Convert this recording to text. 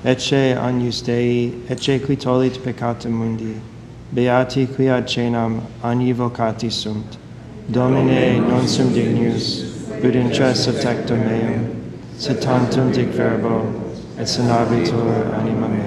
ecce agnus Dei, ecce qui tollit peccata mundi, beati qui ad cenam agni vocati sunt. Domine, non sum dignus, ut intres of tectum meum, sed tantum dic verbo, et sanabitur anima mea.